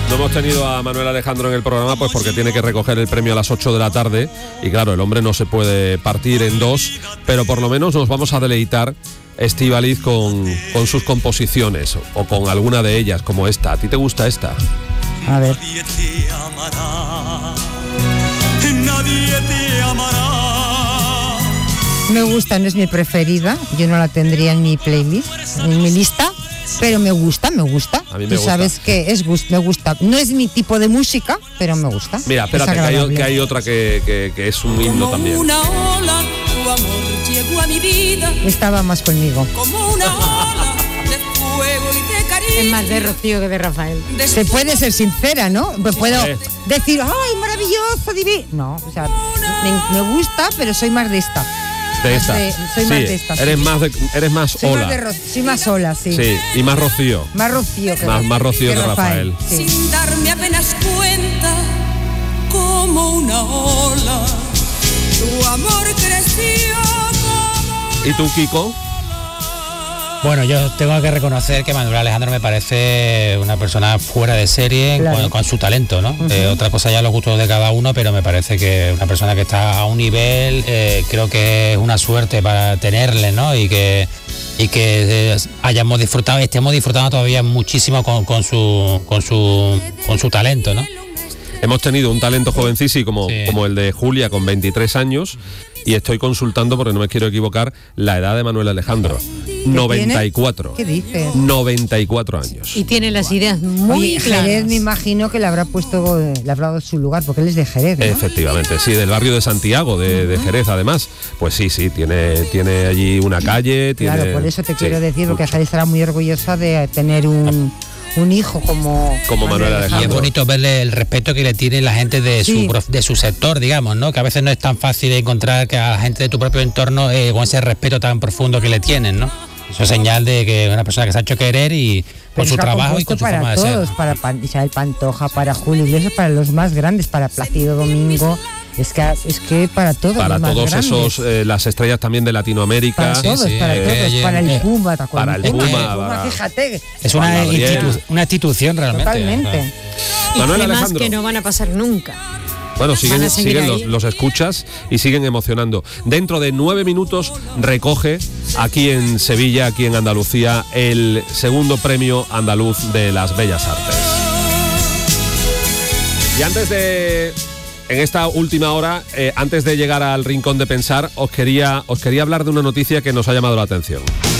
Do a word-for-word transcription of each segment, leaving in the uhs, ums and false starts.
No hemos tenido a Manuel Alejandro en el programa pues porque tiene que recoger el premio a las ocho de la tarde y claro, el hombre no se puede partir en dos, pero por lo menos nos vamos a deleitar, Estíbaliz, con, con sus composiciones o con alguna de ellas, como esta. ¿A ti te gusta esta? A ver. Nadie te amará, nadie te amará. Me gusta, no es mi preferida, yo no la tendría en mi playlist, en mi lista, pero me gusta, me gusta. A mí me Tú gusta. sabes que es gust- me gusta. No es mi tipo de música, pero me gusta. Mira, espérate, Es que hay, agradable. que hay otra que, que, que es un himno Como también. una ola, tu amor llegó a mi vida. Estaba más conmigo. Como una ola de fuego y de cariño. Es más de Rocío que de Rafael. De Se puede ser sincera, ¿no? Pues puedo Sí. decir, ¡ay, maravilloso, divino! No, o sea, me, me gusta, pero soy más de esta. De más esta. de- soy Sí, más de esta. Eres sí. más, de, eres más Soy ola. más de Ro- soy más sola, sí. Sí, y más Rocío. Más Rocío que Más- más Rocío que Rafael. Sí. Sin darme apenas cuenta, como una ola, tu amor creció como ¿Y tú, Kiko? Bueno, yo tengo que reconocer que Manuel Alejandro me parece una persona fuera de serie Claro. con, con su talento, ¿no? Eh, otra cosa ya los gustos de cada uno, pero me parece que una persona que está a un nivel, eh, creo que es una suerte para tenerle, ¿no? Y que y que eh, hayamos disfrutado, estemos disfrutando todavía muchísimo con, con su con su con su talento, ¿no? Hemos tenido un talento jovencísimo como, Sí. como el de Julia con veintitrés años y estoy consultando, porque no me quiero equivocar, la edad de Manuel Alejandro. noventa y cuatro. ¿Qué dices? noventa y cuatro años. Y tiene las ideas muy Oye, claras. Jerez me imagino que le habrá puesto, le habrá dado su lugar, porque él es de Jerez, ¿no? Efectivamente, sí, del barrio de Santiago, de, de Jerez, además. Pues sí, sí, tiene, tiene allí una calle. Tiene, Claro, por eso te sí, quiero decir, porque mucho. Jerez estará muy orgullosa de tener un, un hijo como, Como Manuel Y es Alejandro. bonito verle el respeto que le tiene la gente de Sí. su prof- de su sector, digamos, ¿no? Que a veces no es tan fácil encontrar que a la gente de tu propio entorno eh, con ese respeto tan profundo que le tienen, ¿no? Eso es señal de que es una persona que se ha hecho querer y con Pero su es que ha trabajo y compuesto con su para forma de todos, ser. para Pan- Isabel Pantoja, para Julio Iglesias, para los más grandes, para Plácido Domingo, es que es que para todos Para los más todos grandes. esos, eh, las estrellas también de Latinoamérica. Para Sí, todos, sí, para eh, todos, eh, para el eh, Puma, ¿te acuerdas? para el Puma, para- fíjate. Es una, Juan Gabriel. institu- una institución realmente. Totalmente. Y Manuel temas Alejandro. que no van a pasar nunca. Bueno, siguen, Van a seguir siguen ahí. los, los escuchas y siguen emocionando. Dentro de nueve minutos recoge aquí en Sevilla, aquí en Andalucía, el segundo premio andaluz de las Bellas Artes. Y antes de, en esta última hora, eh, antes de llegar al rincón de pensar, os quería, os quería hablar de una noticia que nos ha llamado la atención.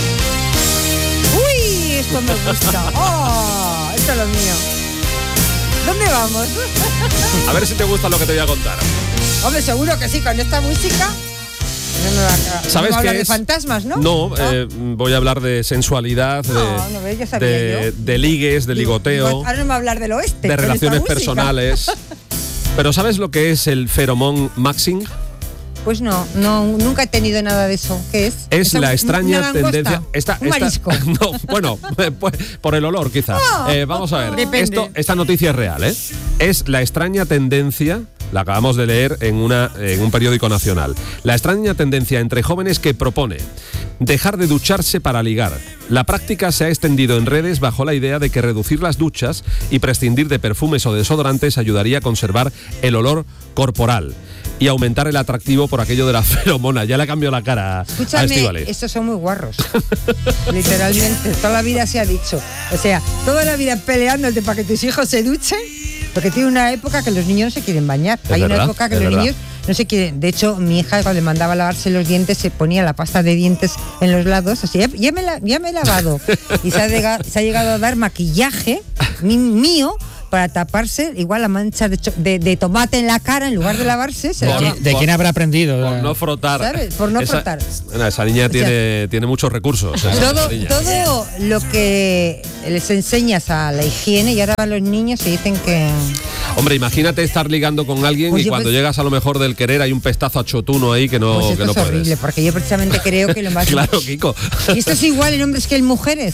Uy, esto me gusta. Oh, esto es lo mío. ¿Dónde vamos? A ver si te gusta lo que te voy a contar. Hombre, seguro que sí, con esta música. No me va a, no ¿Sabes me va a qué hablar de es? fantasmas, ¿no? No, eh, voy a hablar de sensualidad, de, No, no, ya sabía de, yo. de ligues, de ligoteo, Digo, ahora no me va a hablar del oeste. de con esta relaciones música. personales. Pero ¿sabes lo que es el feromón maxing? Pues no, no, nunca he tenido nada de eso. ¿Qué es? Es ¿Esa- la una extraña langosta? tendencia. Esta, un esta- marisco. no, bueno, pues, por el olor quizá. Eh, vamos a ver. Depende. Esto, esta noticia es real, ¿eh? Es la extraña tendencia. La acabamos de leer en, una, en un periódico nacional. La extraña tendencia entre jóvenes que propone dejar de ducharse para ligar. La práctica se ha extendido en redes bajo la idea de que reducir las duchas y prescindir de perfumes o desodorantes ayudaría a conservar el olor corporal y aumentar el atractivo por aquello de la feromona. Ya le cambió la cara a Escúchame, Estíbaliz. estos son muy guarros. Literalmente, toda la vida se ha dicho. O sea, toda la vida peleándote para que tus hijos se duchen, porque tiene una época que los niños no se quieren bañar. Es Hay verdad, una época que es los verdad. niños no se quieren. De hecho, mi hija cuando le mandaba a lavarse los dientes se ponía la pasta de dientes en los lados. O sea, ya, ya me, la- ya me he lavado. Y se ha, llega- se ha llegado a dar maquillaje mi- mío para taparse igual la mancha de, cho- de- de tomate en la cara en lugar de lavarse. Se ¿De, lava- quién, de quién habrá aprendido? Por no frotar. ¿Sabes? Por no esa, frotar. Bueno, esa niña tiene, tiene muchos recursos. esa Todo, niña. todo lo que les enseñas a la higiene y ahora a los niños se dicen que... Hombre, imagínate estar ligando con alguien Pues y yo cuando pues- llegas a lo mejor del querer hay un pestazo a chotuno ahí que no, Pues que esto no es horrible, puedes. porque yo precisamente creo que lo más... Claro, Kiko. Y esto es igual en hombres que en mujeres.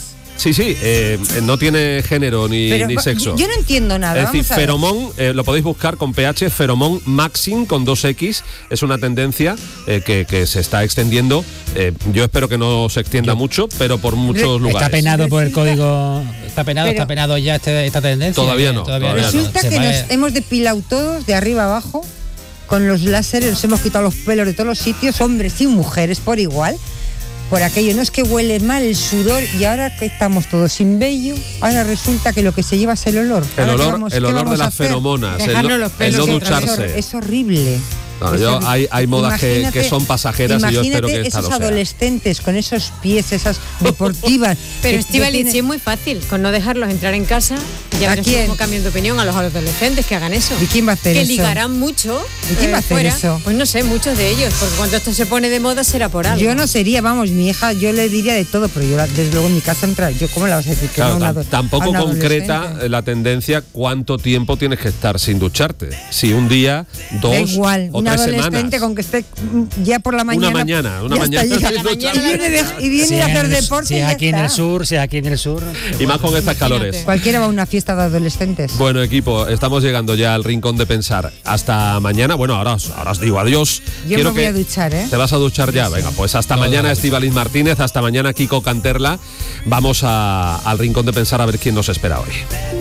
Sí, sí, eh, no tiene género ni, Pero, ni sexo. Yo no entiendo nada. Es decir, vamos a ver. feromón, eh, lo podéis buscar con ph, feromón maxim con dos X, es una tendencia eh, que, que se está extendiendo. Eh, yo espero que no se extienda Yo- mucho, pero por muchos Re- lugares. Está penado por el Resulta- código. Está penado, Pero- está penado ya este- esta tendencia. Todavía no, todavía no. Resulta Se que va- nos hemos depilado todos de arriba abajo con los láseres, nos hemos quitado los pelos de todos los sitios, hombres y mujeres por igual. Por aquello, no es que huele mal el sudor y ahora que estamos todos sin vello, ahora resulta que lo que se lleva es el olor. El Ahora, ¿qué olor, vamos- el qué olor vamos de a las hacer? feromonas, el Dejarnos no, los el pelos no y otra vez. ducharse. Es horrible. No, Es yo- horrible. hay, hay modas que, Imagínate- que son pasajeras y yo espero que esta esos lo sea. adolescentes con esos pies, esas deportivas. Pero que Estíbaliz, tienen- sí es muy fácil, con no dejarlos entrar en casa, ya ¿A verás quién? cómo cambian de opinión a los adolescentes que hagan eso. ¿Y quién va a hacer que eso? ligarán mucho. ¿Y quién eh, va a hacer fuera. eso? Pues no sé, muchos de ellos, porque cuando esto se pone de moda será por algo. Yo no sería, vamos, mi hija, yo le diría de todo, pero yo la- desde luego en mi casa entra. Yo, ¿cómo la vas a decir? Que Claro, no a tam- un ado- tampoco a un concreta adolescente? eh, la tendencia cuánto tiempo tienes que estar sin ducharte. Si un día, dos Da igual, o un tres adolescente semanas. con que esté mm, ya por la mañana. Una mañana, una ya está mañana. llegando. La mañana y viene, de- y viene Si a es hacer en el- deporte. Si y es ya aquí en el está. sur, si es aquí en el sur. Y más con estas calores. Cualquiera va a una fiesta de adolescentes. Bueno, equipo, estamos llegando ya al rincón de pensar. Hasta mañana. Bueno, ahora os, ahora os digo adiós. Yo me voy a duchar, ¿eh? ¿Te vas a duchar ya? Venga, pues hasta mañana, Estíbaliz Martínez. Hasta mañana, Kiko Canterla. Vamos a- al rincón de pensar a ver quién nos espera hoy.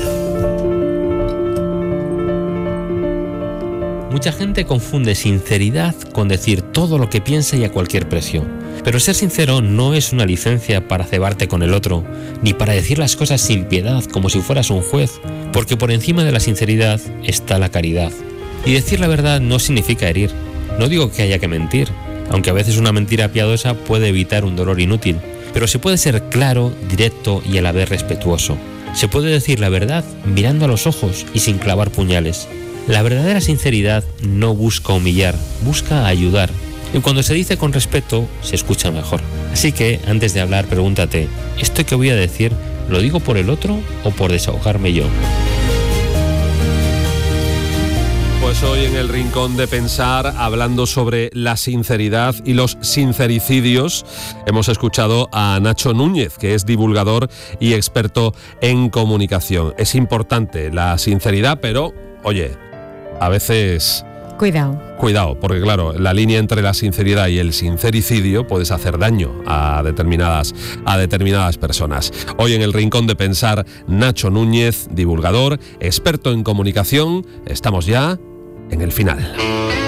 Mucha gente confunde sinceridad con decir todo lo que piensa y a cualquier precio. Pero ser sincero no es una licencia para cebarte con el otro, ni para decir las cosas sin piedad como si fueras un juez, porque por encima de la sinceridad está la caridad. Y decir la verdad no significa herir. No digo que haya que mentir, aunque a veces una mentira piadosa puede evitar un dolor inútil, pero se puede ser claro, directo y a la vez respetuoso. Se puede decir la verdad mirando a los ojos y sin clavar puñales. La verdadera sinceridad no busca humillar, busca ayudar. Y cuando se dice con respeto, se escucha mejor. Así que, antes de hablar, pregúntate, ¿esto que voy a decir, lo digo por el otro o por desahogarme yo? Pues hoy en el rincón de pensar, hablando sobre la sinceridad y los sincericidios, hemos escuchado a Nacho Núñez, que es divulgador y experto en comunicación. Es importante la sinceridad, pero, oye, a veces Cuidado. cuidado, porque claro, la línea entre la sinceridad y el sincericidio puedes hacer daño a determinadas, a determinadas personas. Hoy en el rincón de pensar, Nacho Núñez, divulgador, experto en comunicación. Estamos ya en el final.